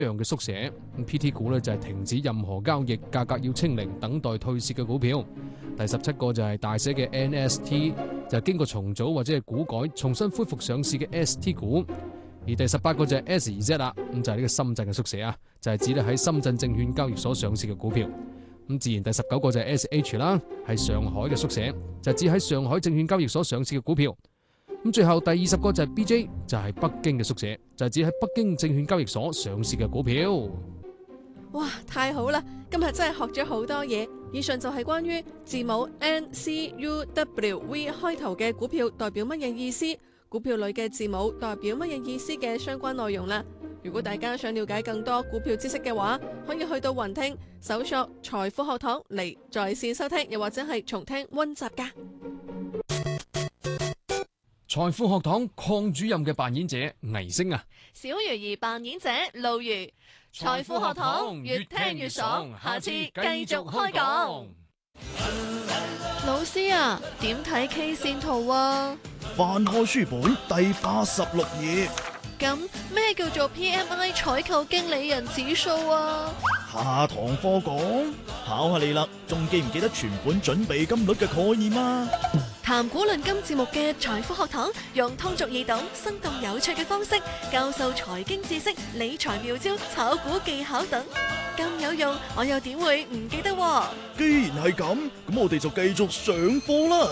樣嘅縮寫。PT 股呢就係停止任何交易，價格要清零，等待退市嘅股票。第17個就係大寫嘅 NST，就係經過重組或者係股改重新恢復上市嘅 ST 股。而第18個就係 SZ 啦，咁就係呢個深圳嘅縮寫啊，就係指咧喺深圳證券交易所上市嘅股票。咁自然第19個就係 SH 啦，係上海嘅縮寫，就係指喺上海證券交易所上市嘅股票。咁最後第20個就係 BJ，就係北京嘅縮寫，就係指喺北京證券交易所上市嘅股票。 哇，太好啦！今日真係學咗好多嘢。以上就係關於字母 NCUWV 開頭嘅股票代表乜嘢意思，股票裏嘅字母代表乜嘢意思嘅相關內容啦。如果大家想了解更多股票知識嘅話，可以去到雲聽搜索財富學堂嚟在線收聽，又或者係重聽溫習噶。 財富學堂鄺主任嘅扮演者倪星啊， 小魚兒扮演者路如。財富學堂越聽越爽，下次繼續開講。老師啊，點睇 K 線圖啊？ 翻開書本第86頁。 咁咩叫做 PMI 採購經理人指數啊？ 下堂課講，考下你啦，仲記唔記得存款準備金率嘅概念啊？ 談股論金節目嘅財富學堂，用通俗易懂、生動有趣嘅方式教授財經知識、理財妙招、炒股技巧等，咁有用，我又點會唔記得喎？ 既然係咁，咁我哋就繼續上課啦。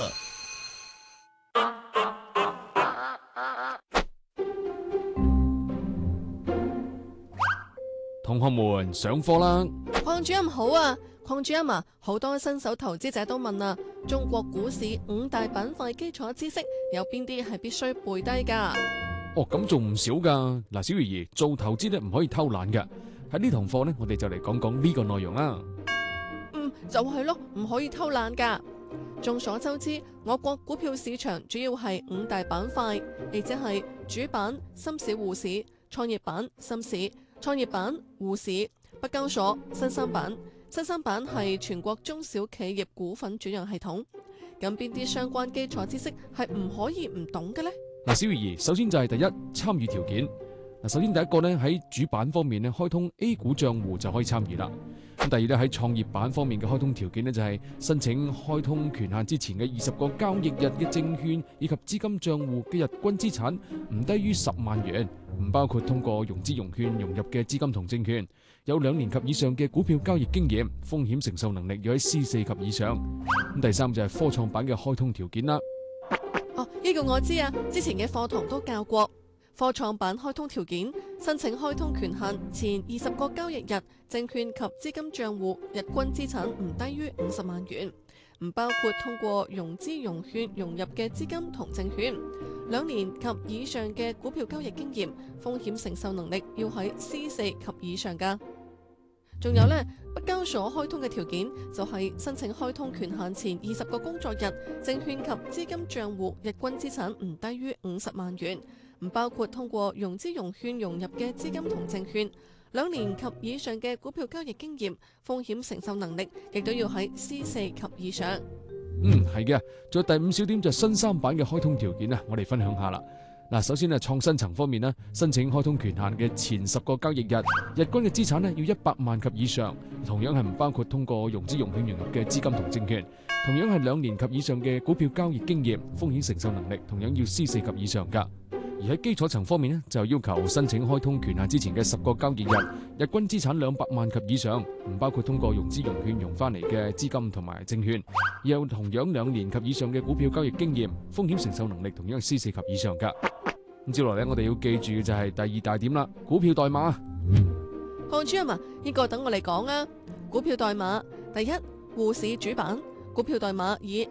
同學們上課啦！ 鄺主任好啊，鄺主任啊，好多新手投資者都問啊，中國股市5大板塊基礎知識有邊啲係必須背低噶？ 哦，咁仲唔少噶。嗱，小魚兒做投資咧唔可以偷懶嘅。喺呢堂課呢，我哋就嚟講講呢個內容啦。 就係咯，唔可以偷懶噶。眾所周知，我國股票市場主要係5大板塊，亦即係主板、深市滬市、創業板、深市、創業板、滬市、北交所、新三板。新三板係全國中小企業股份轉讓系統。咁邊啲相關基礎知識係唔可以唔懂嘅呢？ 嗱，小魚兒，首先就係第一，參與條件。嗱，首先第一個呢，喺主板方面呢，開通 A 股賬戶就可以參與啦。咁第二呢，喺創業板方面嘅開通條件呢，就係申請開通權限之前嘅20個交易日嘅證券以及資金賬戶嘅日均資產唔低於10萬元，唔包括通過融資融券融入嘅資金同證券，有2年及以上嘅股票交易經驗，風險承受能力要喺 C4 及以上。咁第三就係科創板嘅開通條件啦。 呢個我知啊，之前嘅課堂都教過。科創板開通條件：申請開通權限前20個交易日，證券及資金賬戶日均資產唔低於50萬元，唔包括通過融資融券融入嘅資金同證券，2年及以上嘅股票交易經驗，風險承受能力要喺 C4 及以上噶。仲有呢，北交所開通嘅條件就係申請開通權限前20個工作日，證券及資金賬戶日均資產唔低於50萬元，唔包括通過融資融券融入嘅資金同證券，2年及以上嘅股票交易經驗，風險承受能力亦都要喺 C4 及以上。 係嘅。仲有第5小點就係新三板嘅開通條件啊，我哋分享下啦。嗱，首先係創新層方面呢，申請開通權限嘅前10個交易日，日均嘅資產呢要100萬及以上，同樣係唔包括通過融資融券融入嘅資金同證券，同樣係2年及以上嘅股票交易經驗，風險承受能力同樣要 C4 及以上噶。而喺基礎層方面呢，就要求申請開通權限之前嘅10個交易日，日均資產200萬及以上，唔包括通過融資融券融翻嚟嘅資金同埋證券，又同樣2年及以上嘅股票交易經驗，風險承受能力同樣係 C4 及以上噶。咁接落嚟，我哋要記住嘅就係第2大點啦，股票代碼。 鄺主任啊，呢個等我嚟講啊。股票代碼第一，滬市主板股票代碼以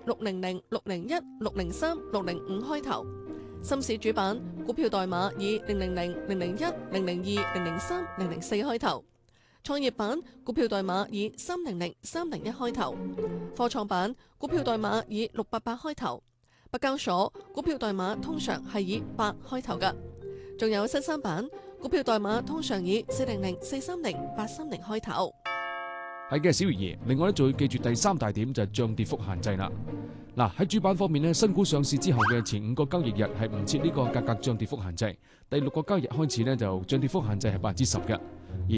600、601、603、605開頭；深市主板股票代碼以000、001、002、003、004開頭；創業板股票代碼以300、301開頭；科創板股票代碼以688開頭。北交所股票代碼通常係以8開頭㗎，仲有新三板股票代碼通常以400、430、830開頭。 係嘅，小魚兒。另外咧，仲要記住第3大點就係漲跌幅限制啦。嗱，喺主板方面咧，新股上市之後嘅前5個交易日係唔設呢個價格漲跌幅限制，第6個交易日開始咧就漲跌幅限制係10%嘅。而